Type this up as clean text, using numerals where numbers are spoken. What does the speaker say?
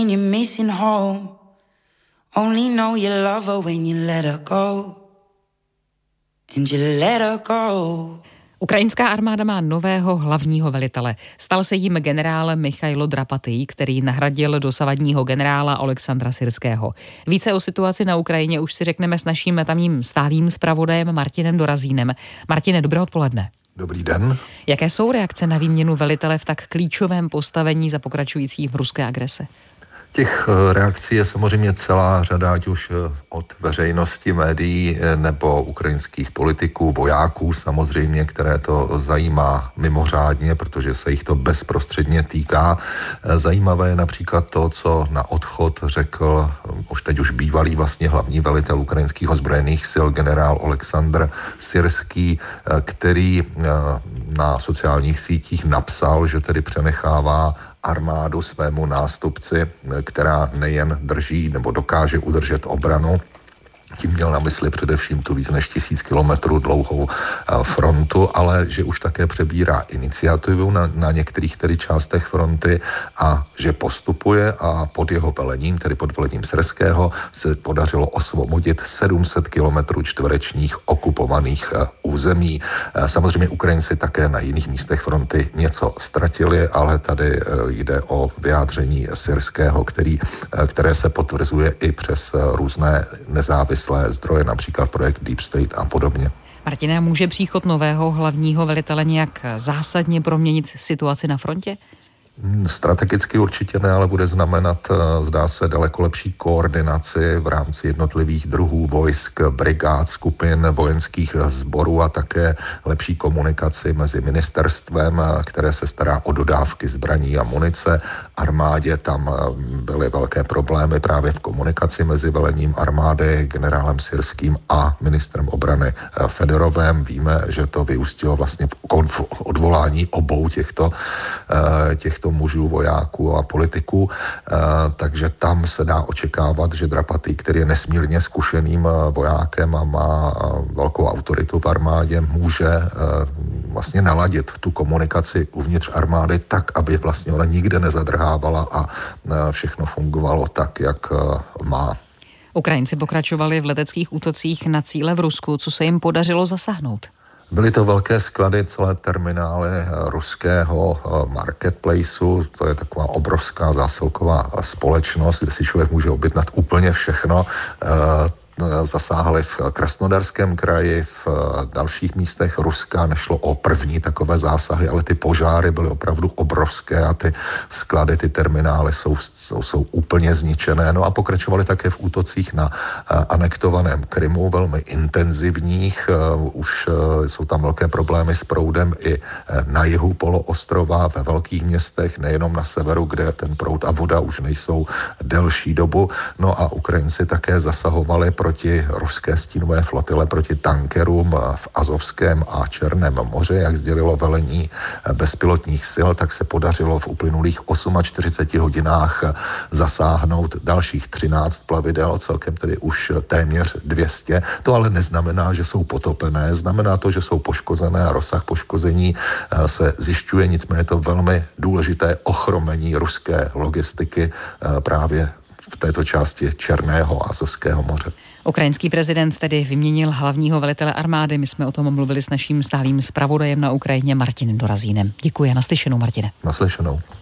You're missing home. Only know you love her when you let her go. And you let her go. Ukrajinská armáda má nového hlavního velitele. Stal se jím generál Michailo Drapatý, který nahradil dosavadního generála Oleksandra Syrského. Více o situaci na Ukrajině už si řekneme s naším tamním stálým zpravodajem Martinem Dorazínem. Martine, dobré odpoledne. Dobrý den. Jaké jsou reakce na výměnu velitele v tak klíčovém postavení za pokračující ruské agrese? Těch reakcí je samozřejmě celá řada, ať už od veřejnosti, médií nebo ukrajinských politiků, vojáků samozřejmě, které to zajímá mimořádně, protože se jich to bezprostředně týká. Zajímavé je například to, co na odchod řekl teď už bývalý vlastně hlavní velitel ukrajinských ozbrojených sil generál Oleksandr Syrský, který na sociálních sítích napsal, že tedy přenechává armádu svému nástupci, která nejen drží nebo dokáže udržet obranu, tím měl na mysli především tu víc než 1000 kilometrů dlouhou frontu, ale že už také přebírá iniciativu na některých tedy částech fronty a že postupuje a pod jeho velením, tedy pod velením Syrského, se podařilo osvobodit 700 kilometrů čtverečních okupovaných území. Samozřejmě Ukrajinci také na jiných místech fronty něco ztratili, ale tady jde o vyjádření Syrského, které se potvrzuje i přes různé nezávislé zdroje, například projekt Deep State a podobně. Martina, může příchod nového hlavního velitele nějak zásadně proměnit situaci na frontě? Strategicky určitě ne, ale bude znamenat, zdá se, daleko lepší koordinaci v rámci jednotlivých druhů vojsk, brigád, skupin, vojenských sborů a také lepší komunikaci mezi ministerstvem, které se stará o dodávky zbraní a munice. Armádě tam byly velké problémy právě v komunikaci mezi velením armády, generálem Syrským a ministrem obrany Fedorovem. Víme, že to vyústilo vlastně v odvolání obou těchto mužů, vojáků a politiků, takže tam se dá očekávat, že Drapatý, který je nesmírně zkušeným vojákem a má velkou autoritu v armádě, může vlastně naladit tu komunikaci uvnitř armády tak, aby vlastně ona nikde nezadrhávala a všechno fungovalo tak, jak má. Ukrajinci pokračovali v leteckých útocích na cíle v Rusku. Co se jim podařilo zasáhnout? Byly to velké sklady, celé terminály ruského marketplaceu, to je taková obrovská zásilková společnost, kde si člověk může objednat úplně všechno. Zasáhli v Krasnodarském kraji, v dalších místech Ruska. Nešlo o první takové zásahy, ale ty požáry byly opravdu obrovské a ty sklady, ty terminály jsou úplně zničené. No a pokračovali také v útocích na anektovaném Krymu, velmi intenzivních. Už jsou tam velké problémy s proudem i na jihu poloostrova, ve velkých městech, nejenom na severu, kde ten proud a voda už nejsou delší dobu. No a Ukrajinci také zasahovali proti ruské stínové flotile, proti tankerům v Azovském a Černém moři. Jak sdělilo velení bezpilotních sil, tak se podařilo v uplynulých 48 hodinách zasáhnout dalších 13 plavidel, celkem tedy už téměř 200. To ale neznamená, že jsou potopené, znamená to, že jsou poškozené a rozsah poškození se zjišťuje, nicméně je to velmi důležité ochromení ruské logistiky právě v této části Černého a Azovského moře. Ukrajinský prezident tedy vyměnil hlavního velitele armády. My jsme o tom mluvili s naším stálým zpravodajem na Ukrajině Martinem Dorazínem. Děkuji a naslyšenou, Martine. Naslyšenou.